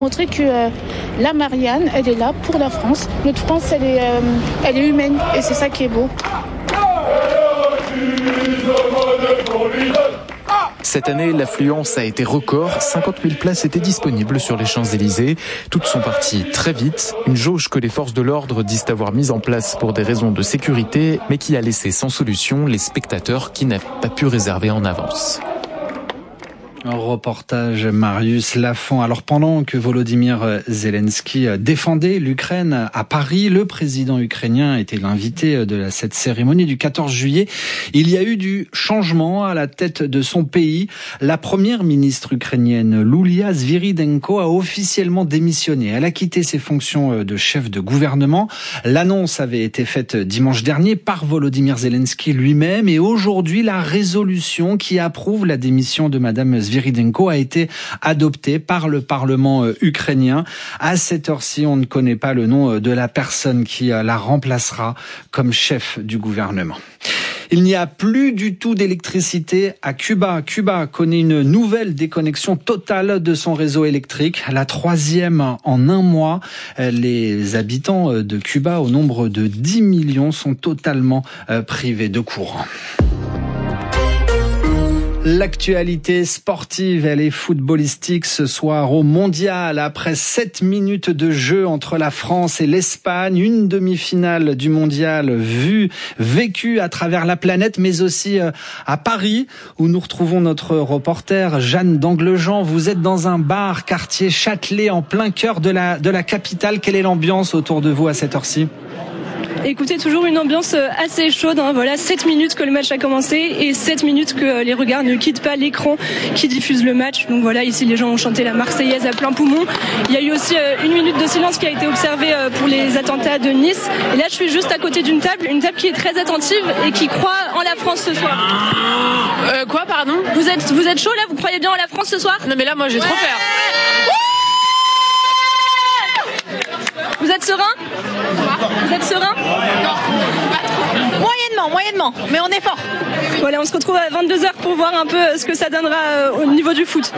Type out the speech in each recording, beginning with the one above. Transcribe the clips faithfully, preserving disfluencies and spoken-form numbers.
Montrer que euh, la Marianne, elle est là pour la France. Notre France, elle est, euh, elle est humaine et c'est ça qui est beau. Cette année, l'affluence a été record. cinquante mille places étaient disponibles sur les Champs-Élysées. Toutes sont parties très vite. Une jauge que les forces de l'ordre disent avoir mise en place pour des raisons de sécurité, mais qui a laissé sans solution les spectateurs qui n'avaient pas pu réserver en avance. Un reportage Marius Lafont. Alors pendant que Volodymyr Zelensky défendait l'Ukraine à Paris, le président ukrainien était l'invité de cette cérémonie du quatorze juillet. Il y a eu du changement à la tête de son pays. La première ministre ukrainienne, Yulia Sviridenko, a officiellement démissionné. Elle a quitté ses fonctions de chef de gouvernement. L'annonce avait été faite dimanche dernier par Volodymyr Zelensky lui-même et aujourd'hui, la résolution qui approuve la démission de Madame Sviridenko a été adoptée par le Parlement ukrainien. À cette heure-ci, on ne connaît pas le nom de la personne qui la remplacera comme chef du gouvernement. Il n'y a plus du tout d'électricité à Cuba. Cuba connaît une nouvelle déconnexion totale de son réseau électrique, la troisième en un mois. Les habitants de Cuba, au nombre de dix millions, sont totalement privés de courant. L'actualité sportive, elle est footballistique ce soir au Mondial. Après sept minutes de jeu entre la France et l'Espagne, une demi-finale du Mondial vue, vécue à travers la planète, mais aussi à Paris, où nous retrouvons notre reporter Jeanne d'Anglejean. Vous êtes dans un bar quartier Châtelet, en plein cœur de la, de la capitale. Quelle est l'ambiance autour de vous à cette heure-ci ? Écoutez, toujours une ambiance assez chaude, hein. Voilà, sept minutes que le match a commencé et sept minutes que les regards ne quittent pas l'écran qui diffuse le match. Donc voilà, ici les gens ont chanté la Marseillaise à plein poumon. Il y a eu aussi une minute de silence qui a été observée pour les attentats de Nice. Et là, je suis juste à côté d'une table, une table qui est très attentive et qui croit en la France ce soir. Euh, quoi, pardon ? Vous êtes, vous êtes chaud là ? Vous croyez bien en la France ce soir ? Non mais là, moi j'ai ouais trop peur. Vous êtes serein ? Vous êtes serein ? Non, pas trop. Moyennement, moyennement, mais on est fort. Voilà, on se retrouve à vingt-deux heures pour voir un peu ce que ça donnera au niveau du foot.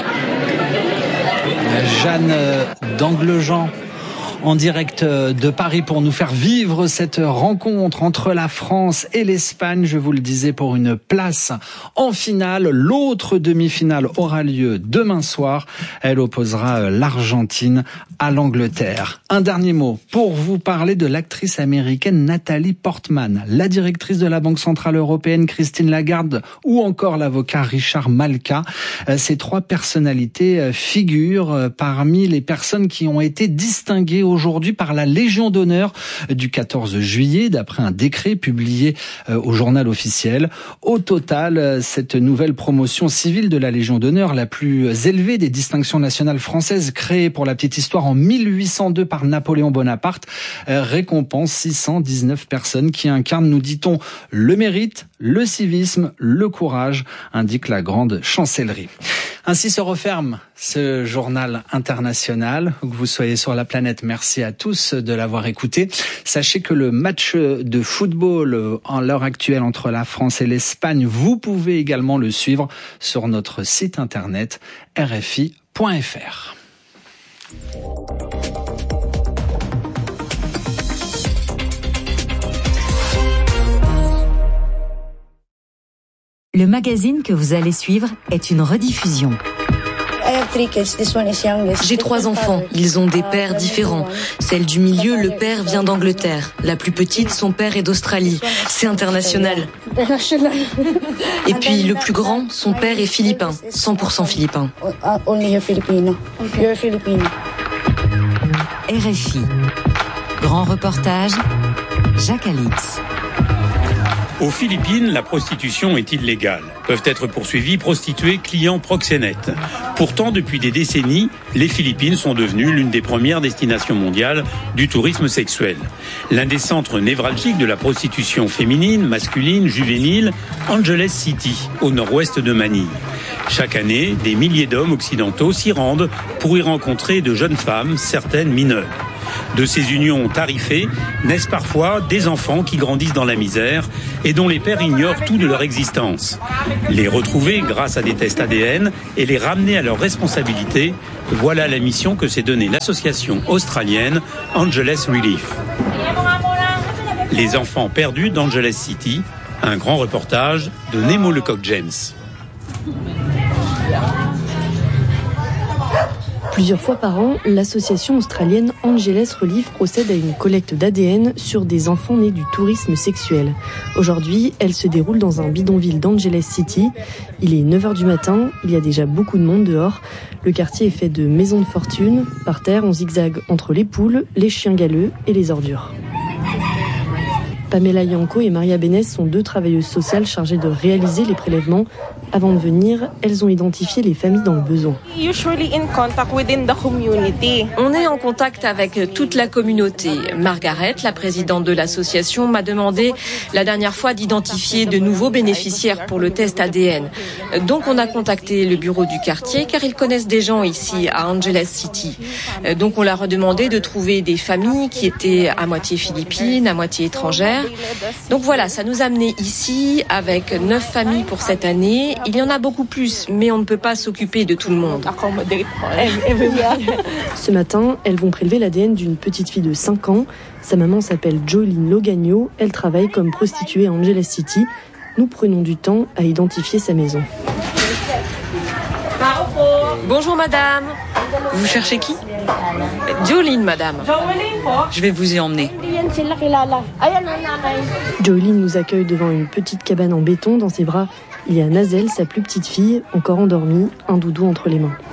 Jeanne d'Anglejean, en direct de Paris pour nous faire vivre cette rencontre entre la France et l'Espagne, je vous le disais, pour une place en finale. L'autre demi-finale aura lieu demain soir. Elle opposera l'Argentine à l'Angleterre. Un dernier mot pour vous parler de l'actrice américaine Nathalie Portman, la directrice de la Banque Centrale Européenne Christine Lagarde ou encore l'avocat Richard Malka. Ces trois personnalités figurent parmi les personnes qui ont été distinguées aujourd'hui par la Légion d'honneur du quatorze juillet, d'après un décret publié au journal officiel. Au total, cette nouvelle promotion civile de la Légion d'honneur, la plus élevée des distinctions nationales françaises, créée pour la petite histoire en mille huit cent deux par Napoléon Bonaparte, récompense six cent dix-neuf personnes qui incarnent, nous dit-on, le mérite, le civisme, le courage, indique la grande chancellerie. Ainsi se referme ce journal international. Que vous soyez sur la planète, merci à tous de l'avoir écouté. Sachez que le match de football en l'heure actuelle entre la France et l'Espagne, vous pouvez également le suivre sur notre site internet r f i point f r. Le magazine que vous allez suivre est une rediffusion. J'ai trois enfants, ils ont des pères différents. Celle du milieu, le père vient d'Angleterre. La plus petite, son père est d'Australie. C'est international. Et puis le plus grand, son père est philippin, cent pour cent philippin. R F I. Grand reportage, Jacques Alix. Aux Philippines, la prostitution est illégale. Peuvent être poursuivis prostituées, clients, proxénètes. Pourtant, depuis des décennies, les Philippines sont devenues l'une des premières destinations mondiales du tourisme sexuel. L'un des centres névralgiques de la prostitution féminine, masculine, juvénile, Angeles City, au nord-ouest de Manille. Chaque année, des milliers d'hommes occidentaux s'y rendent pour y rencontrer de jeunes femmes, certaines mineures. De ces unions tarifées naissent parfois des enfants qui grandissent dans la misère et dont les pères ignorent tout de leur existence. Les retrouver grâce à des tests A D N et les ramener à leur responsabilité, voilà la mission que s'est donnée l'association australienne Angeles Relief. Les enfants perdus d'Angeles City, un grand reportage de Nemo Lecoq-James. Plusieurs fois par an, l'association australienne Angeles Relief procède à une collecte d'A D N sur des enfants nés du tourisme sexuel. Aujourd'hui, elle se déroule dans un bidonville d'Angeles City. Il est neuf heures du matin, il y a déjà beaucoup de monde dehors. Le quartier est fait de maisons de fortune. Par terre, on zigzague entre les poules, les chiens galeux et les ordures. Pamela Yanko et Maria Bénès sont deux travailleuses sociales chargées de réaliser les prélèvements. Avant de venir, elles ont identifié les familles dans le besoin. On est en contact avec toute la communauté. Margaret, la présidente de l'association, m'a demandé la dernière fois d'identifier de nouveaux bénéficiaires pour le test A D N. Donc on a contacté le bureau du quartier car ils connaissent des gens ici à Angeles City. Donc on leur a demandé de trouver des familles qui étaient à moitié philippines, à moitié étrangères. Donc voilà, ça nous a amené ici avec neuf familles pour cette année. Il y en a beaucoup plus, mais on ne peut pas s'occuper de tout le monde. Ce matin, elles vont prélever l'A D N d'une petite fille de cinq ans. Sa maman s'appelle Jolene Logagno. Elle travaille comme prostituée à Angeles City. Nous prenons du temps à identifier sa maison. Bonjour madame. Vous cherchez qui? Jolene, madame. Je vais vous y emmener. Jolene nous accueille devant une petite cabane en béton. Dans ses bras, il y a Nazel, sa plus petite fille, encore endormie, un doudou entre les mains.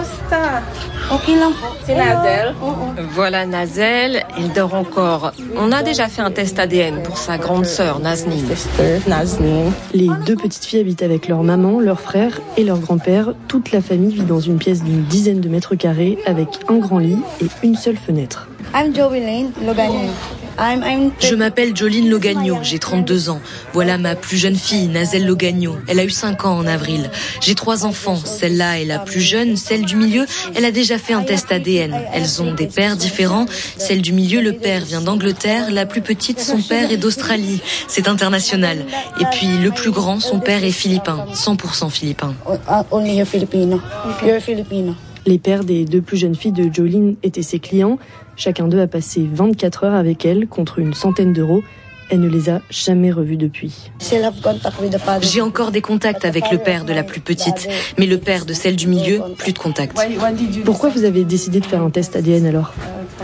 C'est Nazel. Voilà Nazel, il dort encore. On a déjà fait un test A D N pour sa grande sœur, Naznine. Les deux petites filles habitent avec leur maman, leur frère et leur grand-père. Toute la famille vit dans une pièce d'une dizaine de mètres carrés avec un grand lit et une seule fenêtre. Je m'appelle Jolene Logagno, j'ai trente-deux ans. Voilà ma plus jeune fille, Nazel Logagno. Elle a eu cinq ans en avril. J'ai trois enfants. Celle-là est la plus jeune. Celle du milieu, elle a déjà fait un test A D N. Elles ont des pères différents. Celle du milieu, le père vient d'Angleterre. La plus petite, son père est d'Australie. C'est international. Et puis le plus grand, son père est philippin. cent pour cent philippin. Les pères des deux plus jeunes filles de Jolene étaient ses clients. Chacun d'eux a passé vingt-quatre heures avec elle contre une centaine d'euros. Elle ne les a jamais revus depuis. J'ai encore des contacts avec le père de la plus petite, mais le père de celle du milieu, plus de contacts. Pourquoi vous avez décidé de faire un test A D N alors ?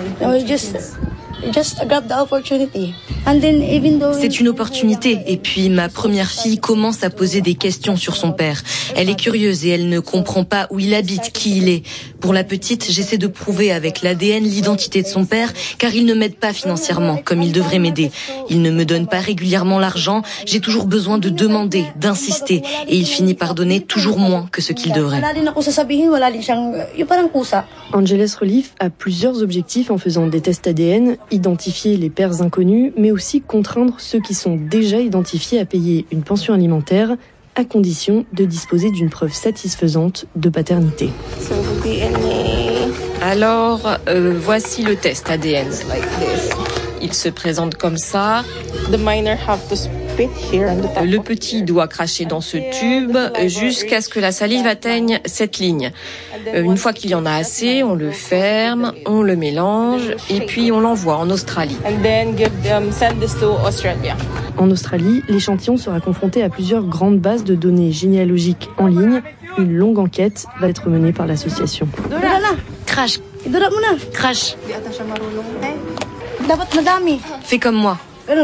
C'est une opportunité. Et puis ma première fille commence à poser des questions sur son père. Elle est curieuse et elle ne comprend pas où il habite, qui il est. Pour la petite, j'essaie de prouver avec l'A D N l'identité de son père, car il ne m'aide pas financièrement, comme il devrait m'aider. Il ne me donne pas régulièrement l'argent. J'ai toujours besoin de demander, d'insister. Et il finit par donner toujours moins que ce qu'il devrait. Angeles Relief a plusieurs objectifs en faisant des tests A D N. Identifier les pères inconnus, mais aussi contraindre ceux qui sont déjà identifiés à payer une pension alimentaire, à condition de disposer d'une preuve satisfaisante de paternité. Alors, euh, voici le test A D N. Il se présente comme ça. Le petit doit cracher dans ce tube jusqu'à ce que la salive atteigne cette ligne. Une fois qu'il y en a assez, on le ferme, on le mélange et puis on l'envoie en Australie. En Australie, l'échantillon sera confronté à plusieurs grandes bases de données généalogiques en ligne. Une longue enquête va être menée par l'association. Crash. Crash. Fais comme moi.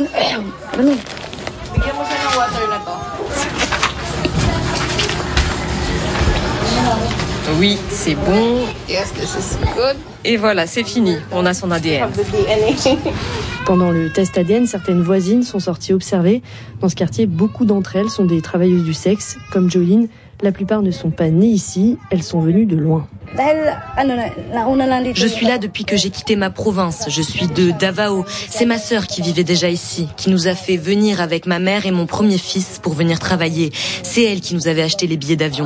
Oui, c'est bon. Et voilà, c'est fini. On a son A D N. Pendant le test A D N, certaines voisines sont sorties observer. Dans ce quartier, beaucoup d'entre elles sont des travailleuses du sexe, comme Jolene. La plupart ne sont pas nées ici, elles sont venues de loin. Je suis là depuis que j'ai quitté ma province. Je suis de Davao. C'est ma sœur qui vivait déjà ici, qui nous a fait venir avec ma mère et mon premier fils pour venir travailler. C'est elle qui nous avait acheté les billets d'avion.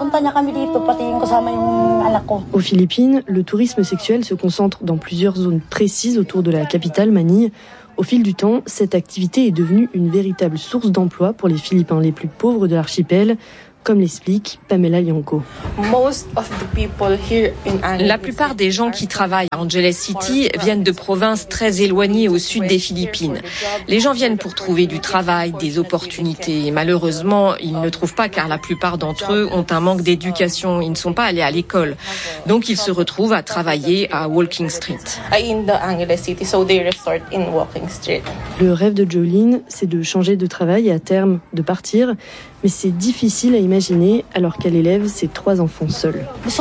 Aux Philippines, le tourisme sexuel se concentre dans plusieurs zones précises autour de la capitale, Manille. Au fil du temps, cette activité est devenue une véritable source d'emploi pour les Philippins les plus pauvres de l'archipel, comme l'explique Pamela Yanko. La plupart des gens qui travaillent à Angeles City viennent de provinces très éloignées au sud des Philippines. Les gens viennent pour trouver du travail, des opportunités. Malheureusement, ils ne trouvent pas car la plupart d'entre eux ont un manque d'éducation. Ils ne sont pas allés à l'école. Donc ils se retrouvent à travailler à Walking Street. Le rêve de Jolene, c'est de changer de travail et à terme de partir. Mais c'est difficile à imaginer alors qu'elle élève ses trois enfants seuls.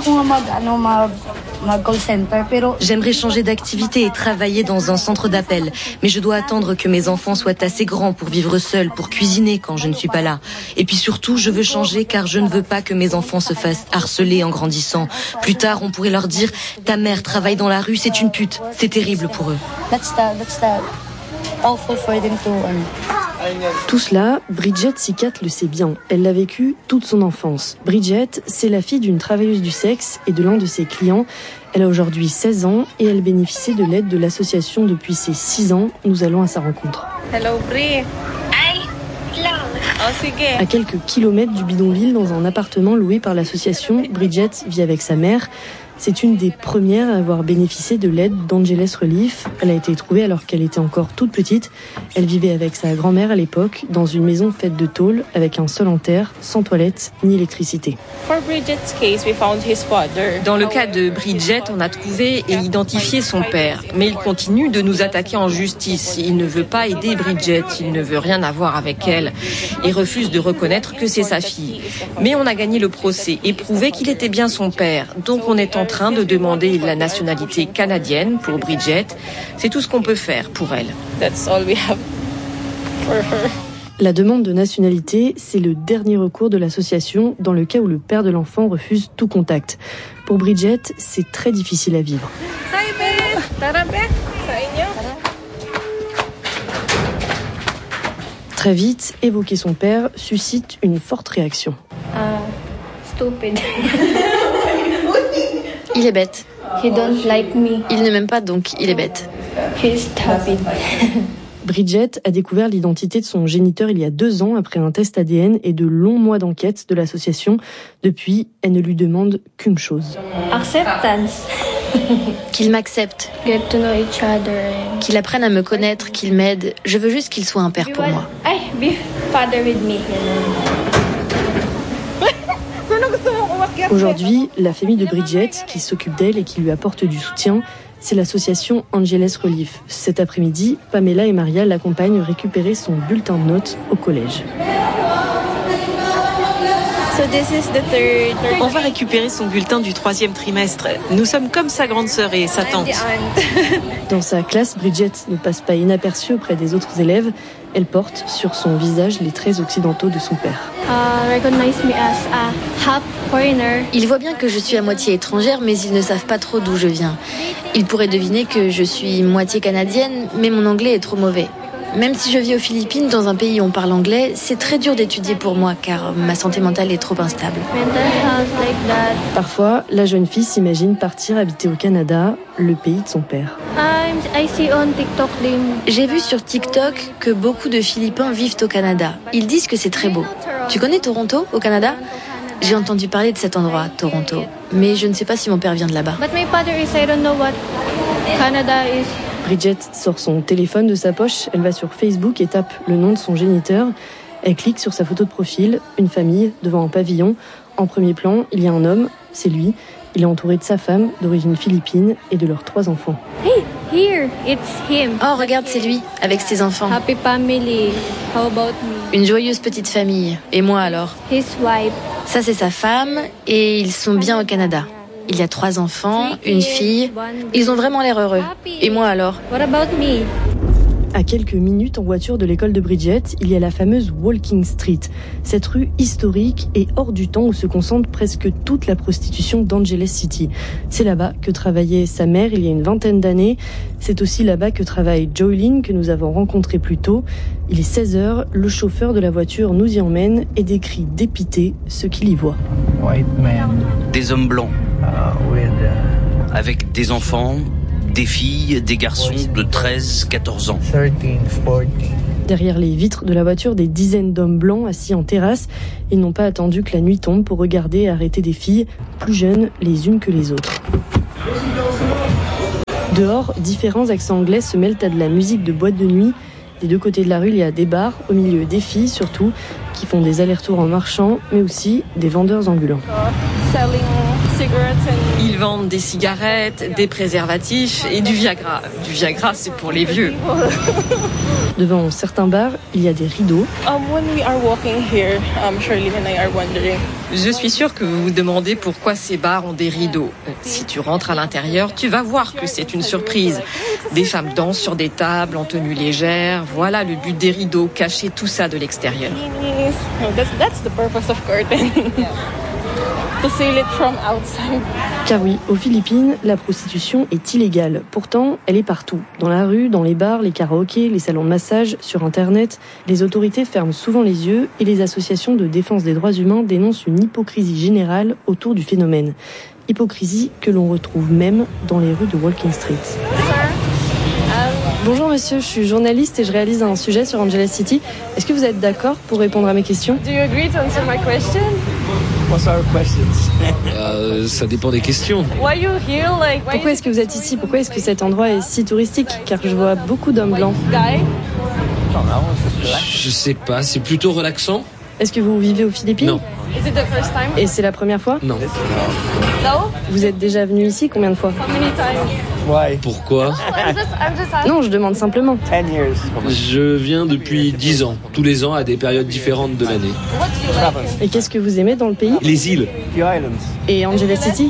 J'aimerais changer d'activité et travailler dans un centre d'appel. Mais je dois attendre que mes enfants soient assez grands pour vivre seuls, pour cuisiner quand je ne suis pas là. Et puis surtout, je veux changer car je ne veux pas que mes enfants se fassent harceler en grandissant. Plus tard, on pourrait leur dire « Ta mère travaille dans la rue, c'est une pute ». C'est terrible pour eux. Tout cela, Bridget Sicat le sait bien. Elle l'a vécu toute son enfance. Bridget, c'est la fille d'une travailleuse du sexe et de l'un de ses clients. Elle a aujourd'hui seize ans et elle bénéficie de l'aide de l'association depuis ses six ans. Nous allons à sa rencontre. Hello, Bri. À quelques kilomètres du bidonville, dans un appartement loué par l'association, Bridget vit avec sa mère. C'est une des premières à avoir bénéficié de l'aide d'Angeles Relief. Elle a été trouvée alors qu'elle était encore toute petite. Elle vivait avec sa grand-mère à l'époque, dans une maison faite de tôle, avec un sol en terre, sans toilette ni électricité. Dans le cas de Bridget, on a trouvé et identifié son père. Mais il continue de nous attaquer en justice. Il ne veut pas aider Bridget, il ne veut rien avoir avec elle. Il refuse de reconnaître que c'est sa fille. Mais on a gagné le procès et prouvé qu'il était bien son père. Donc on est en train de demander la nationalité canadienne pour Bridget. C'est tout ce qu'on peut faire pour elle. That's all we have for her. La demande de nationalité, c'est le dernier recours de l'association dans le cas où le père de l'enfant refuse tout contact. Pour Bridget, c'est très difficile à vivre. Très vite, évoquer son père suscite une forte réaction. Uh, stupid. Il est bête. He don't like me. Il ne m'aime pas, donc il est bête. He's stupid. Bridget a découvert l'identité de son géniteur il y a deux ans après un test A D N et de longs mois d'enquête de l'association. Depuis, elle ne lui demande qu'une chose. Acceptance. Qu'il m'accepte. Get to know each other. Qu'il apprenne à me connaître, qu'il m'aide. Je veux juste qu'il soit un père pour moi. Hey, be father with me. Aujourd'hui, la famille de Bridget, qui s'occupe d'elle et qui lui apporte du soutien, c'est l'association Angeles Relief. Cet après-midi, Pamela et Maria l'accompagnent récupérer son bulletin de notes au collège. So this is the third. On va récupérer son bulletin du troisième trimestre. Nous sommes comme sa grande sœur et sa tante. Dans sa classe, Bridget ne passe pas inaperçue auprès des autres élèves. Elle porte sur son visage les traits occidentaux de son père. Uh, recognize me as a half foreigner. Ils voient bien que je suis à moitié étrangère, mais ils ne savent pas trop d'où je viens. Ils pourraient deviner que je suis moitié canadienne, mais mon anglais est trop mauvais. Même si je vis aux Philippines, dans un pays où on parle anglais, c'est très dur d'étudier pour moi, car ma santé mentale est trop instable. Parfois, la jeune fille s'imagine partir habiter au Canada, le pays de son père. J'ai vu sur TikTok que beaucoup de Philippins vivent au Canada. Ils disent que c'est très beau. Tu connais Toronto, au Canada ? J'ai entendu parler de cet endroit, Toronto, mais je ne sais pas si mon père vient de là-bas. Bridget sort son téléphone de sa poche, elle va sur Facebook et tape le nom de son géniteur. Elle clique sur sa photo de profil, une famille devant un pavillon. En premier plan, il y a un homme, c'est lui. Il est entouré de sa femme, d'origine philippine, et de leurs trois enfants. Hey, here, it's him. Oh, regarde, c'est lui, avec ses enfants. Happy family. How about me? Une joyeuse petite famille. Et moi alors? His wife. Ça, c'est sa femme, et ils sont bien au Canada. Il y a trois enfants, une fille. Ils ont vraiment l'air heureux. Et moi alors? What about me? À quelques minutes en voiture de l'école de Bridget, il y a la fameuse Walking Street. Cette rue historique est hors du temps où se concentre presque toute la prostitution d'Angeles City. C'est là-bas que travaillait sa mère il y a une vingtaine d'années. C'est aussi là-bas que travaille Joylene, que nous avons rencontré plus tôt. Il est seize heures, le chauffeur de la voiture nous y emmène et décrit dépité ce qu'il y voit. Des hommes blancs, avec des enfants, des filles, des garçons de treize, quatorze ans. Derrière les vitres de la voiture, des dizaines d'hommes blancs assis en terrasse. Ils n'ont pas attendu que la nuit tombe pour regarder et arrêter des filles, plus jeunes les unes que les autres. Dehors, différents accents anglais se mêlent à de la musique de boîte de nuit. Des deux côtés de la rue, il y a des bars, au milieu des filles surtout, qui font des allers-retours en marchant, mais aussi des vendeurs ambulants. Ils vendent des cigarettes, des préservatifs et du Viagra. Du Viagra, c'est pour les vieux. Devant certains bars, il y a des rideaux. Je suis sûre que vous vous demandez pourquoi ces bars ont des rideaux. Si tu rentres à l'intérieur, tu vas voir que c'est une surprise. Des femmes dansent sur des tables en tenue légère. Voilà le but des rideaux, cacher tout ça de l'extérieur. Car oui, aux Philippines, la prostitution est illégale. Pourtant, elle est partout. Dans la rue, dans les bars, les karaokés, les salons de massage, sur Internet. Les autorités ferment souvent les yeux et les associations de défense des droits humains dénoncent une hypocrisie générale autour du phénomène. Hypocrisie que l'on retrouve même dans les rues de Walking Street. Bonjour monsieur, je suis journaliste et je réalise un sujet sur Angeles City. Est-ce que vous êtes d'accord pour répondre à mes questions? Do you agree to answer my question? What's our questions? euh, ça dépend des questions. Why you here, like, why Pourquoi est-ce que vous êtes ici? Pourquoi est-ce que cet endroit est si touristique? Car je vois beaucoup d'hommes blancs. Je sais pas, c'est plutôt relaxant. Est-ce que vous vivez aux Philippines? Non. Is it the first time? Et c'est la première fois? Non. No? Vous êtes déjà venu ici combien de fois? How many times? Why? Pourquoi? I'm just, I'm just asking. Non, je demande simplement. Je viens depuis dix ans, tous les ans à des périodes différentes de l'année. What do you like? Et qu'est-ce que vous aimez dans le pays? Les îles. Et Angeles City?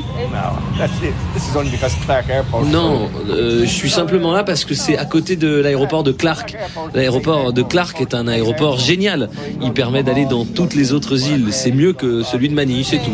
Non, euh, je suis simplement là parce que c'est à côté de l'aéroport de Clark. L'aéroport de Clark est un aéroport génial. Il permet d'aller dans toutes les autres îles. C'est mieux que celui de Manille, c'est tout.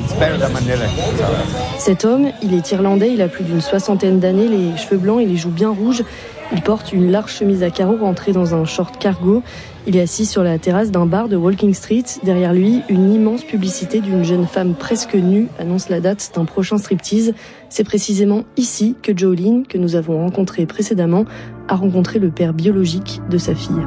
Cet homme, il est irlandais, il a plus d'une soixantaine d'années, les cheveux blancs et les joues bien rouges. Il porte une large chemise à carreaux rentrée dans un short cargo. Il est assis sur la terrasse d'un bar de Walking Street. Derrière lui, une immense publicité d'une jeune femme presque nue annonce la date d'un prochain striptease. C'est précisément ici que Joylene, que nous avons rencontrée précédemment, a rencontré le père biologique de sa fille.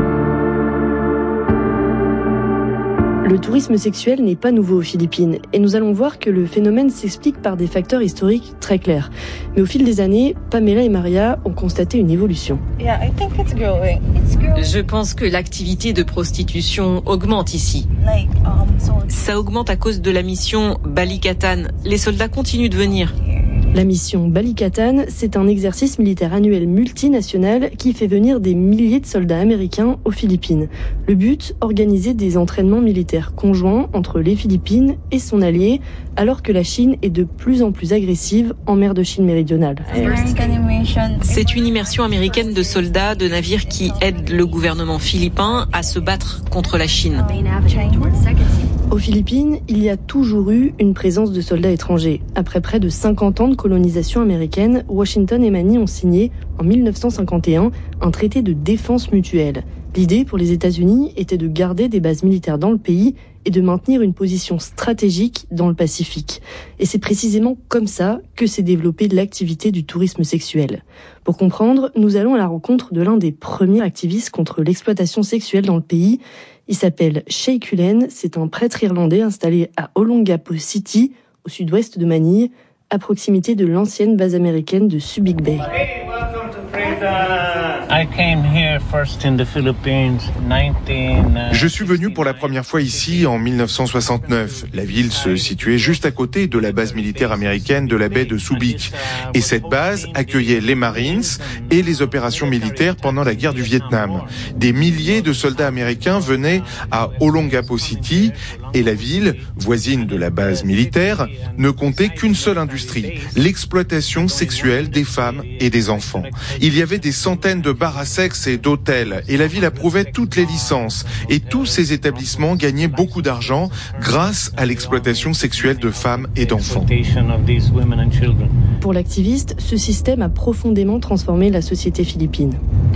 Le tourisme sexuel n'est pas nouveau aux Philippines et nous allons voir que le phénomène s'explique par des facteurs historiques très clairs. Mais au fil des années, Pamela et Maria ont constaté une évolution. Yeah, I think it's growing. It's growing. Je pense que l'activité de prostitution augmente ici. Like, um, so Ça augmente à cause de la mission Balikatan. Les soldats continuent de venir. La mission Balikatan, c'est un exercice militaire annuel multinational qui fait venir des milliers de soldats américains aux Philippines. Le but, organiser des entraînements militaires conjoints entre les Philippines et son allié, alors que la Chine est de plus en plus agressive en mer de Chine méridionale. C'est une immersion américaine de soldats, de navires qui aident le gouvernement philippin à se battre contre la Chine. Aux Philippines, il y a toujours eu une présence de soldats étrangers. Après près de cinquante ans de colonisation américaine, Washington et Manille ont signé, en mille neuf cent cinquante et un, un traité de défense mutuelle. L'idée pour les États-Unis était de garder des bases militaires dans le pays et de maintenir une position stratégique dans le Pacifique. Et c'est précisément comme ça que s'est développée l'activité du tourisme sexuel. Pour comprendre, nous allons à la rencontre de l'un des premiers activistes contre l'exploitation sexuelle dans le pays. Il s'appelle Shay Cullen, c'est un prêtre irlandais installé à Olongapo City, au sud-ouest de Manille, à proximité de l'ancienne base américaine de Subic Bay. Je suis venu pour la première fois ici en mille neuf cent soixante-neuf. La ville se situait juste à côté de la base militaire américaine de la baie de Subic. Et cette base accueillait les Marines et les opérations militaires pendant la guerre du Vietnam. Des milliers de soldats américains venaient à Olongapo City et la ville, voisine de la base militaire, ne comptait qu'une seule industrie, l'exploitation sexuelle des femmes et des enfants. Il y avait avait des centaines de bars à sexe et d'hôtels, et la ville approuvait toutes les licences. Et tous ces établissements gagnaient beaucoup d'argent grâce à l'exploitation sexuelle de femmes et d'enfants. Pour l'activiste, ce système a profondément transformé la société philippine.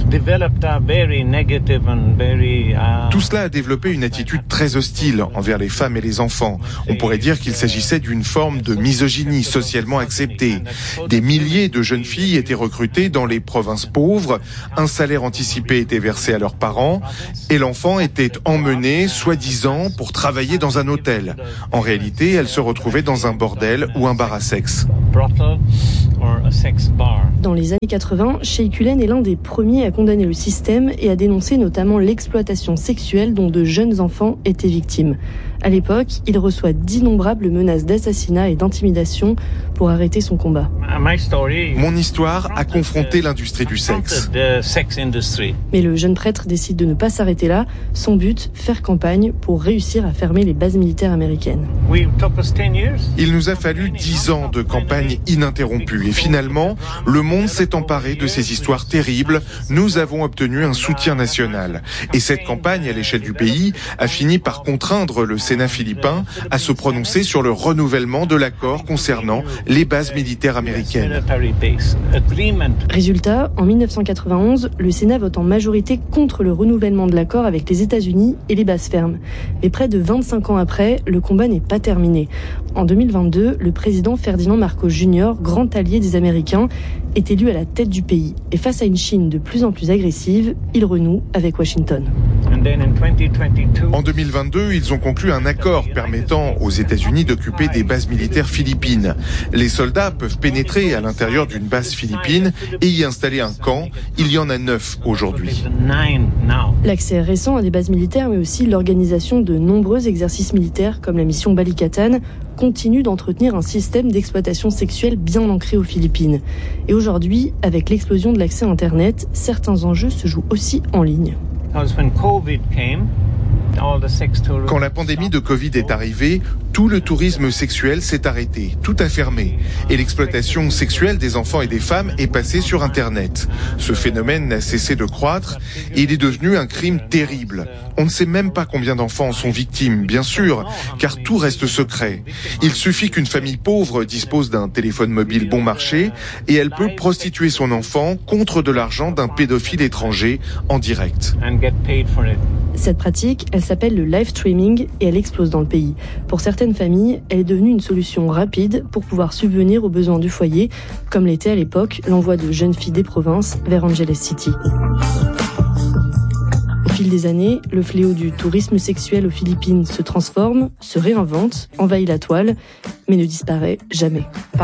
Tout cela a développé une attitude très hostile envers les femmes et les enfants. On pourrait dire qu'il s'agissait d'une forme de misogynie socialement acceptée. Des milliers de jeunes filles étaient recrutées dans les provinces pauvres, un salaire anticipé était versé à leurs parents et l'enfant était emmené, soi-disant, pour travailler dans un hôtel. En réalité, elle se retrouvait dans un bordel ou un bar à sexe. Dans les années quatre-vingts, Shea Cullen est l'un des premiers à condamner le système et à dénoncer notamment l'exploitation sexuelle dont de jeunes enfants étaient victimes. À l'époque, il reçoit d'innombrables menaces d'assassinat et d'intimidation pour arrêter son combat. Mon histoire a confronté l'industrie du sexe. Mais le jeune prêtre décide de ne pas s'arrêter là. Son but, faire campagne pour réussir à fermer les bases militaires américaines. Il nous a fallu dix ans de campagne ininterrompue et finalement, le monde s'est emparé de ces histoires terribles. Nous avons obtenu un soutien national. Et cette campagne à l'échelle du pays a fini par contraindre le Sénat philippin à se prononcer sur le renouvellement de l'accord concernant les bases militaires américaines. Résultat, en mille neuf cent quatre-vingt-onze, le Sénat vote en majorité contre le renouvellement de l'accord avec les États-Unis et les bases fermes. Mais près de vingt-cinq ans après, le combat n'est pas terminé. En deux mille vingt-deux, le président Ferdinand Marcos junior, grand allié des Américains, est élu à la tête du pays. Et face à une Chine de plus en plus agressive, il renoue avec Washington. En deux mille vingt-deux, ils ont conclu un accord permettant aux États-Unis d'occuper des bases militaires philippines. Les soldats peuvent pénétrer à l'intérieur d'une base philippine et y installer un camp. Il y en a neuf aujourd'hui. L'accès récent à des bases militaires, mais aussi l'organisation de nombreux exercices militaires comme la mission Balikatan, continue d'entretenir un système d'exploitation sexuelle bien ancré aux Philippines. Et aujourd'hui, avec l'explosion de l'accès à Internet, certains enjeux se jouent aussi en ligne. Quand la pandémie de Covid est arrivée, tout le tourisme sexuel s'est arrêté, tout a fermé. Et l'exploitation sexuelle des enfants et des femmes est passée sur Internet. Ce phénomène n'a cessé de croître et il est devenu un crime terrible. On ne sait même pas combien d'enfants en sont victimes, bien sûr, car tout reste secret. Il suffit qu'une famille pauvre dispose d'un téléphone mobile bon marché et elle peut prostituer son enfant contre de l'argent d'un pédophile étranger en direct. Cette pratique, elle s'appelle le live streaming et elle explose dans le pays. Pour certaines familles, elle est devenue une solution rapide pour pouvoir subvenir aux besoins du foyer, comme l'était à l'époque l'envoi de jeunes filles des provinces vers Angeles City. Au fil des années, le fléau du tourisme sexuel aux Philippines se transforme, se réinvente, envahit la toile, mais ne disparaît jamais.